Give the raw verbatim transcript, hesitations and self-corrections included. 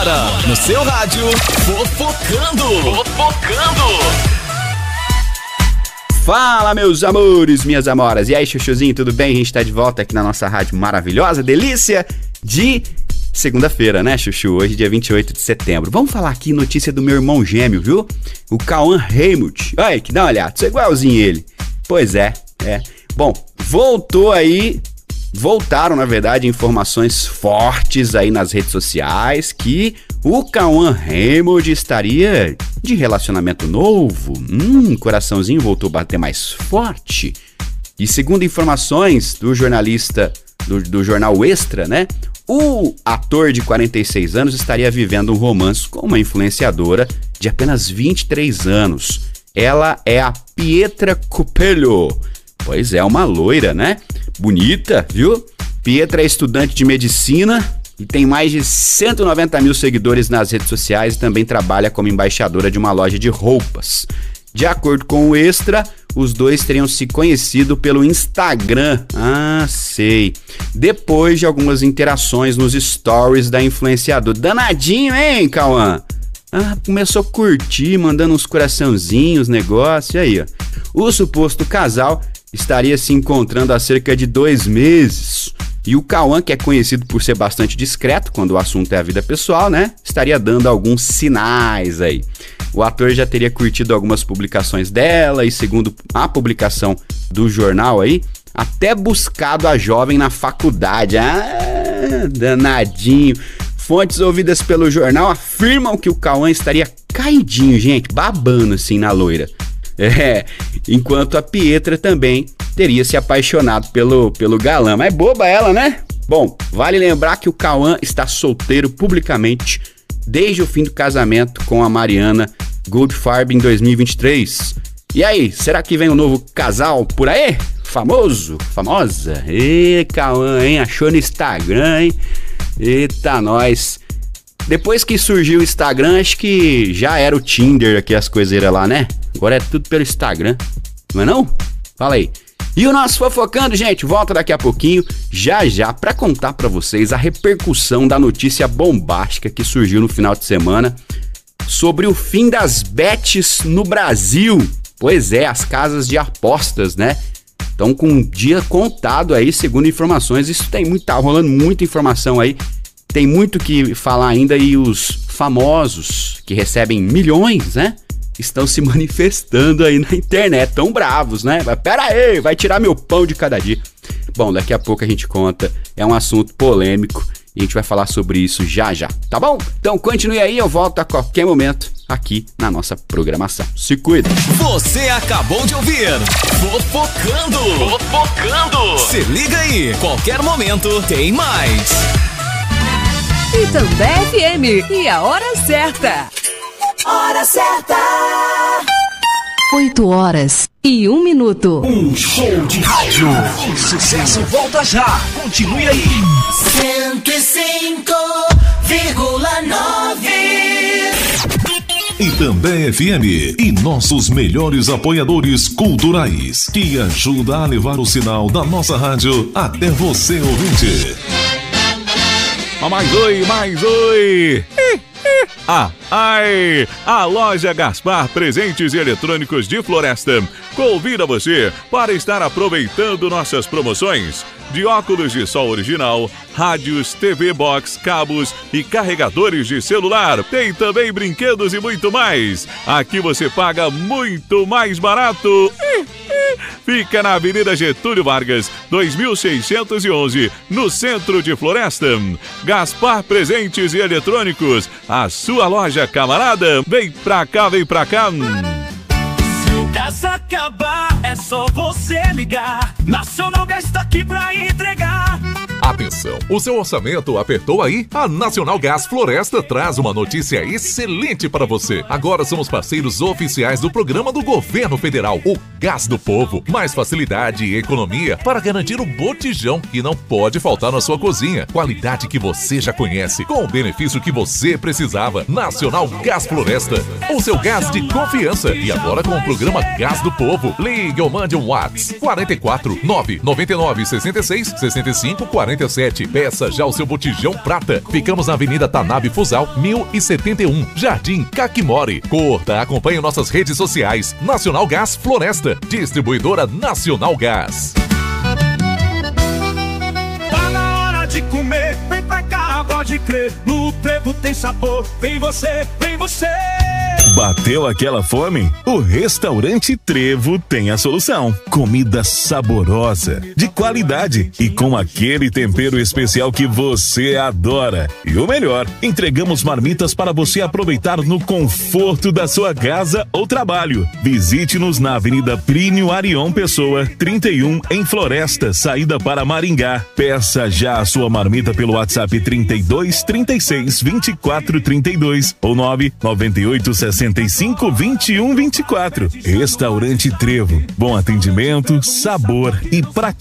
Agora, no seu rádio, Fofocando. Fofocando. Fala, meus amores, minhas amoras. E aí, chuchuzinho, tudo bem? A gente tá de volta aqui na nossa rádio maravilhosa, delícia de segunda-feira, né, chuchu? Hoje, dia vinte e oito de setembro. Vamos falar aqui notícia do meu irmão gêmeo, viu? O Cauã Raymond. Olha que dá uma olhada, sou igualzinho ele. Pois é, é. Bom, voltou aí... Voltaram, na verdade, informações fortes aí nas redes sociais que o Cauã Raymond estaria de relacionamento novo. Hum, coraçãozinho voltou a bater mais forte. E segundo informações do jornalista do, do jornal Extra, né? O ator de quarenta e seis anos estaria vivendo um romance com uma influenciadora de apenas vinte e três anos. Ela é a Pietra Cupello. Pois é, uma loira, né? Bonita, viu? Pietra é estudante de medicina e tem mais de cento e noventa mil seguidores nas redes sociais e também trabalha como embaixadora de uma loja de roupas. De acordo com o Extra, os dois teriam se conhecido pelo Instagram. Ah, sei. Depois de algumas interações nos stories da influenciadora. Danadinho, hein, Cauã? Ah, começou a curtir, mandando uns coraçãozinhos, negócio. E aí, ó. O suposto casal estaria se encontrando há cerca de dois meses. E o Cauã, que é conhecido por ser bastante discreto quando o assunto é a vida pessoal, né? Estaria dando alguns sinais aí. O ator já teria curtido algumas publicações dela e, segundo a publicação do jornal aí, até buscado a jovem na faculdade. Ah, danadinho. Fontes ouvidas pelo jornal afirmam que o Cauã estaria caidinho, gente, babando assim na loira. É, enquanto a Pietra também teria se apaixonado pelo, pelo galã. Mas boba ela, né? Bom, vale lembrar que o Cauã está solteiro publicamente desde o fim do casamento com a Mariana Goldfarb em dois mil e vinte e três. E aí, será que vem um novo casal por aí? Famoso? Famosa? Ê, Cauã, hein? Achou no Instagram, hein? Eita, nós. Depois que surgiu o Instagram, acho que já era o Tinder aqui, as coiseiras lá, né? Agora é tudo pelo Instagram, não é não? Fala aí. E o nosso Fofocando, gente, volta daqui a pouquinho, já já, pra contar pra vocês a repercussão da notícia bombástica que surgiu no final de semana sobre o fim das bets no Brasil. Pois é, as casas de apostas, né? Estão com um dia contado aí, segundo informações. Isso tem muito, tá rolando muita informação aí. Tem muito que falar ainda e os famosos que recebem milhões, né? Estão se manifestando aí na internet, tão bravos, né? Mas pera aí, vai tirar meu pão de cada dia. Bom, daqui a pouco a gente conta, é um assunto polêmico e a gente vai falar sobre isso já já, tá bom? Então continue aí, eu volto a qualquer momento aqui na nossa programação. Se cuida! Você acabou de ouvir Fofocando! Fofocando! Se liga aí, qualquer momento tem mais! Itambé F M, e a hora certa. Hora certa. oito horas e um minuto. Um show de rádio. O sucesso volta já. Continue aí. cento e cinco vírgula nove. Itambé F M e nossos melhores apoiadores culturais que ajudam a levar o sinal da nossa rádio até você, ouvinte. Mais oi, mais oi! Ah, ai! A loja Gaspar Presentes e Eletrônicos de Floresta convida você para estar aproveitando nossas promoções de óculos de sol original, rádios, T V Box, cabos e carregadores de celular. Tem também brinquedos e muito mais. Aqui você paga muito mais barato. Fica na Avenida Getúlio Vargas, dois mil seiscentos e onze, no centro de Floresta. Gaspar Presentes e Eletrônicos, a sua loja, camarada. Vem pra cá, vem pra cá. Se o gás acabar, é só você ligar. Nacional Gás tá aqui pra entregar. Atenção, o seu orçamento apertou aí? A Nacional Gás Floresta traz uma notícia excelente para você. Agora somos parceiros oficiais do programa do Governo Federal, o Gás do Povo. Mais facilidade e economia para garantir o botijão que não pode faltar na sua cozinha. Qualidade que você já conhece, com o benefício que você precisava. Nacional Gás Floresta, o seu gás de confiança. E agora com o programa Gás do Povo. Ligue ou mande um WhatsApp quarenta e quatro, nove noventa e nove, sessenta e seis, sessenta e cinco, quarenta e sete. Peça já o seu botijão prata. Ficamos na Avenida Tanabe Fusal, mil e setenta e um, Jardim Caquimori. Curta, acompanhe nossas redes sociais. Nacional Gás Floresta, distribuidora Nacional Gás. Tá na hora de comer, vem pra cá, pode crer. No Trevo tem sabor, vem você, vem você. Bateu aquela fome? O Restaurante Trevo tem a solução. Comida saborosa, de qualidade e com aquele tempero especial que você adora. E o melhor, entregamos marmitas para você aproveitar no conforto da sua casa ou trabalho. Visite-nos na Avenida Plínio Arion Pessoa, trinta e um, em Floresta, saída para Maringá. Peça já a sua marmita pelo WhatsApp trinta e dois, trinta e seis, vinte e quatro, trinta e dois ou nove nove oito, sessenta e cinco, vinte e um, vinte e quatro. Restaurante Trevo. Bom atendimento, sabor e praticidade.